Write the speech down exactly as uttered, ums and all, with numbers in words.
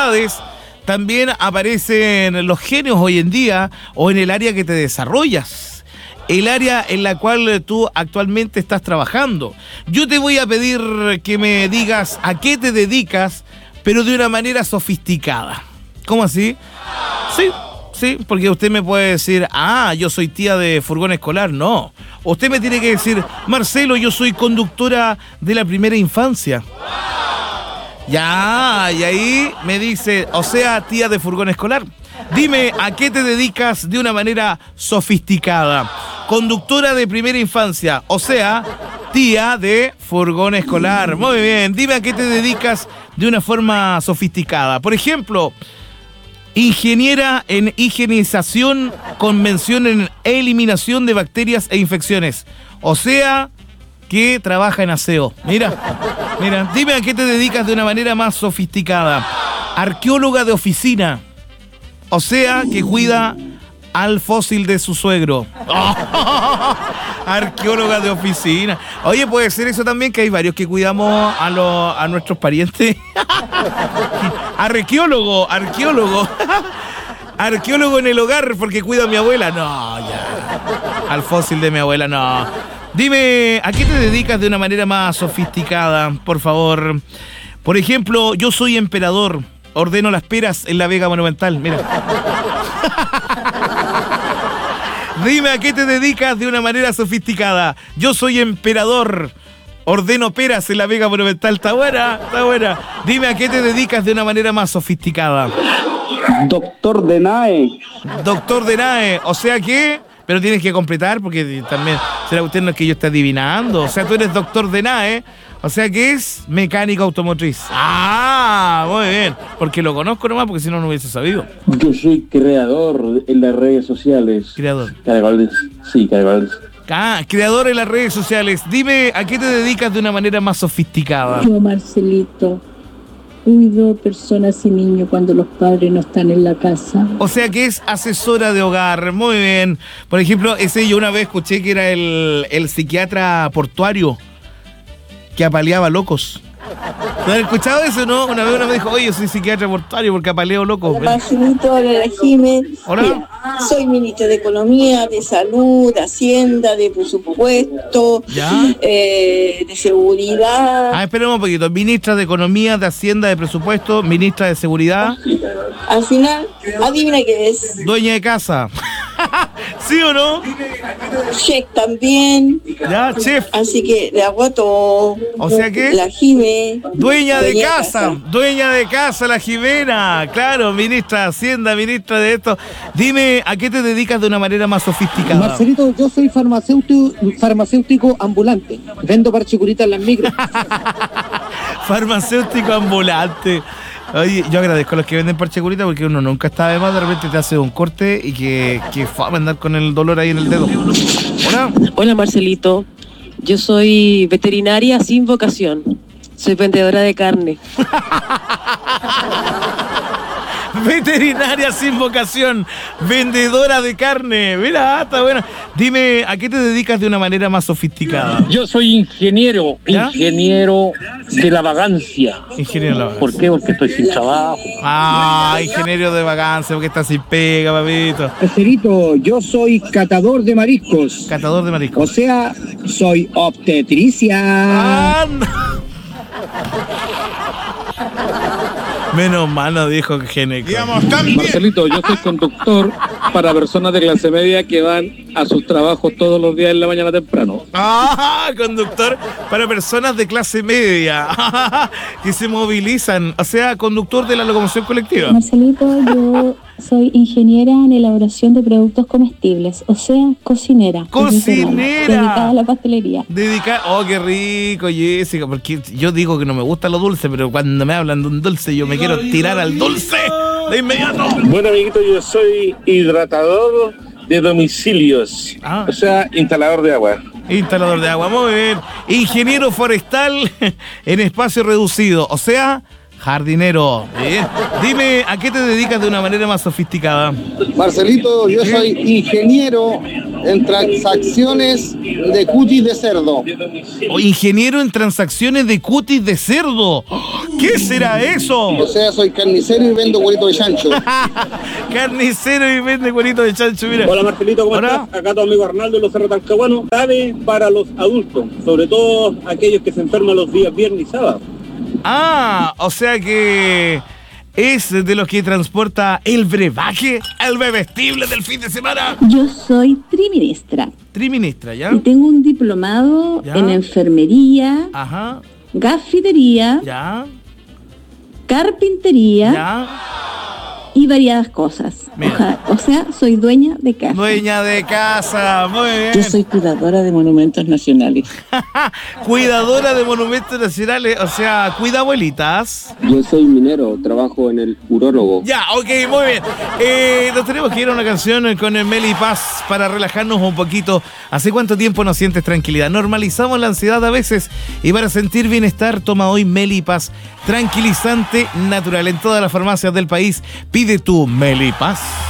habilidades, también aparecen los genios hoy en día o en el área que te desarrollas, el área en la cual tú actualmente estás trabajando. Yo te voy a pedir que me digas a qué te dedicas, pero de una manera sofisticada. ¿Cómo así? Sí, sí, porque usted me puede decir, ah, yo soy tía de furgón escolar. No, usted me tiene que decir, Marcelo, yo soy conductora de la primera infancia. Ya, y ahí me dice, o sea, tía de furgón escolar. Dime, ¿a qué te dedicas de una manera sofisticada? Conductora de primera infancia, o sea, tía de furgón escolar. Muy bien, dime a qué te dedicas de una forma sofisticada. Por ejemplo, ingeniera en higienización con mención en eliminación de bacterias e infecciones. O sea, que trabaja en aseo. Mira, mira, dime a qué te dedicas de una manera más sofisticada. Arqueóloga de oficina. O sea, que cuida al fósil de su suegro. Oh, arqueóloga de oficina. Oye, puede ser eso también, que hay varios que cuidamos a, los, a nuestros parientes. Arqueólogo, arqueólogo. Arqueólogo en el hogar porque cuida a mi abuela. No, ya. Al fósil de mi abuela, no. Dime, ¿a qué te dedicas de una manera más sofisticada, por favor? Por ejemplo, yo soy emperador. Ordeno las peras en la Vega Monumental. Mira. Dime, ¿a qué te dedicas de una manera sofisticada? Yo soy emperador. Ordeno peras en la Vega Monumental. Está buena, está buena. Dime, ¿a qué te dedicas de una manera más sofisticada? Doctor de N A E. Doctor de N A E. O sea que... Pero tienes que completar porque también... ¿Será usted no es que yo esté adivinando? O sea, tú eres doctor de N A E. O sea que es mecánica automotriz. ¡Ah! Muy bien. Porque lo conozco nomás, porque si no, no hubiese sabido. Yo soy creador en las redes sociales. Creador. Caracoles. Sí, Caracoles. Ah, creador en las redes sociales. Dime, ¿a qué te dedicas de una manera más sofisticada? Yo, Marcelito, cuido personas y niños cuando los padres no están en la casa. O sea que es asesora de hogar. Muy bien. Por ejemplo, ese yo una vez escuché que era el, el psiquiatra portuario que apaleaba locos. ¿No has escuchado eso, no? Una vez una me dijo, oye, yo soy psiquiatra portuario porque apaleo locos. Hola, Marcelito, hola, la Jimé. Hola. Mira, soy ministra de Economía, de Salud, de Hacienda, de Presupuesto, eh, de Seguridad. Ah, esperemos un poquito. Ministra de Economía, de Hacienda, de Presupuesto, ministra de Seguridad. Al final, adivina qué es. Dueña de casa. ¿Sí o no? Chef también. Ya, chef. Así que le hago a todo. O sea que... La Jimé. Dueña de casa, dueña de casa, la Jimena. Claro, ministra de Hacienda, ministra de esto. Dime, ¿a qué te dedicas de una manera más sofisticada? Marcelito, yo soy farmacéutico, farmacéutico ambulante. Vendo parchicuritas en las micros. Farmacéutico ambulante. Oye, yo agradezco a los que venden parchecurita porque uno nunca está de más, de repente te hace un corte y que, que fue a andar con el dolor ahí en el dedo. Hola. Hola, Marcelito. Yo soy veterinaria sin vocación. Soy vendedora de carne. Veterinaria sin vocación, vendedora de carne. Mira, está buena. Dime, ¿a qué te dedicas de una manera más sofisticada? Yo soy ingeniero, ¿Ya? ingeniero de la vagancia. Ingeniero de la vagancia. ¿Por qué? Porque estoy sin trabajo. Ah, ingeniero de vagancia, porque estás sin pega, papito. Marcelito, yo soy catador de mariscos. Catador de mariscos. O sea, soy obstetricia. Ah, no. Menos mal no dijo Geneco. Marcelito, yo soy conductor para personas de clase media que van a sus trabajos todos los días en la mañana temprano. Ah, conductor para personas de clase media que se movilizan, o sea, conductor de la locomoción colectiva. Marcelito, yo soy ingeniera en elaboración de productos comestibles, o sea, cocinera. ¡Cocinera! Dedicada a la pastelería. Dedicada, oh, qué rico, Jessica, porque yo digo que no me gusta lo dulce, pero cuando me hablan de un dulce yo me quiero tirar al dulce de inmediato. Bueno, amiguito, yo soy hidratador de domicilios, ah. o sea, instalador de agua. Instalador de agua, muy bien. Ingeniero forestal en espacio reducido, o sea, jardinero. Bien. Dime, ¿a qué te dedicas de una manera más sofisticada? Marcelito, yo soy ingeniero en transacciones de cutis de cerdo. O ingeniero en transacciones de cutis de cerdo. ¿Qué será eso? O sea, soy carnicero y vendo cuerito de chancho. Carnicero y vende cuerito de chancho, mira. Hola Marcelito, ¿cómo Hola. estás? Acá tu amigo Arnaldo de los Cerros Talcahuano. Cabe para los adultos, sobre todo aquellos que se enferman los días viernes y sábado. Ah, o sea que es de los que transporta el brebaje, el bebestible del fin de semana. Yo soy triministra Triministra, ¿ya? y tengo un diplomado ¿Ya? en enfermería, Ajá, gafitería, ya, carpintería ya. y variadas cosas. Mira. Oja- o sea, soy dueña de casa. Dueña de casa, muy bien. Yo soy cuidadora de monumentos nacionales. Cuidadora de monumentos nacionales, o sea, cuida abuelitas. Yo soy minero, trabajo en el urólogo. Ya, ok, muy bien. Eh, nos tenemos que ir a una canción con el Meli Paz para relajarnos un poquito. ¿Hace cuánto tiempo no sientes tranquilidad? Normalizamos la ansiedad a veces y para sentir bienestar toma hoy Meli Paz, tranquilizante natural en todas las farmacias del país. Pide tu Meli Paz.